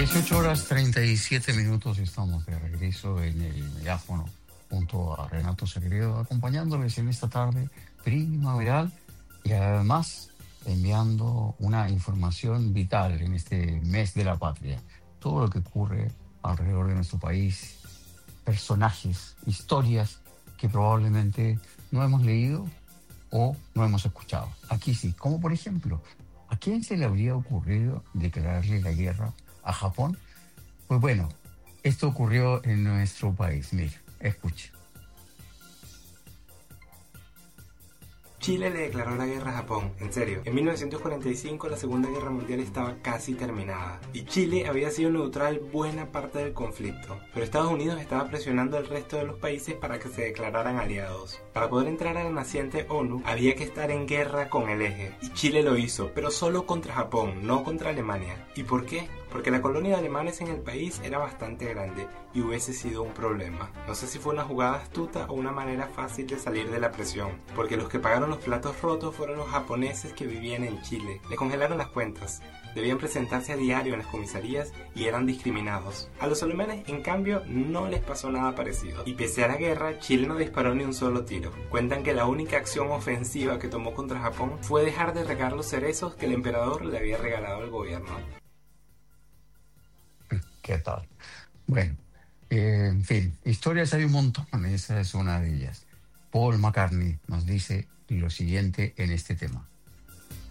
18:37. Estamos de regreso en el megáfono junto a Renato Sagredo, acompañándoles en esta tarde primaveral y además enviando una información vital en este mes de la patria. Todo lo que ocurre alrededor de nuestro país, personajes, historias que probablemente no hemos leído o no hemos escuchado. Aquí sí, como por ejemplo, ¿a quién se le habría ocurrido declararle la guerra a Japón? Pues bueno, esto ocurrió en nuestro país. Mira, escuche. Chile le declaró la guerra a Japón, en serio. En 1945 la Segunda Guerra Mundial estaba casi terminada y Chile había sido neutral buena parte del conflicto, pero Estados Unidos estaba presionando al resto de los países para que se declararan aliados. Para poder entrar a la naciente ONU había que estar en guerra con el eje, y Chile lo hizo, pero solo contra Japón, no contra Alemania. ¿Y por qué? Porque la colonia de alemanes en el país era bastante grande y hubiese sido un problema. No sé si fue una jugada astuta o una manera fácil de salir de la presión, porque los que pagaron los platos rotos fueron los japoneses que vivían en Chile. Les congelaron las cuentas, debían presentarse a diario en las comisarías y eran discriminados. A los alemanes, en cambio, no les pasó nada parecido. Y pese a la guerra, Chile no disparó ni un solo tiro. Cuentan que la única acción ofensiva que tomó contra Japón fue dejar de regar los cerezos que el emperador le había regalado al gobierno. ¿Qué tal? Bueno, en fin, historias hay un montón, esa es una de ellas. Paul McCartney nos dice lo siguiente en este tema.